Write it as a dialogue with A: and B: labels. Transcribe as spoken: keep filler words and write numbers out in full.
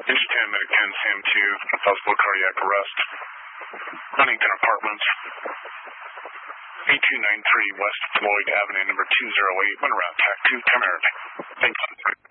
A: Engine ten, medic ten, Sam two, possible cardiac arrest. Huntington Apartments, eight two nine three West Floyd Avenue, number two zero eight, went around, T A C two, Tamarind. Thanks.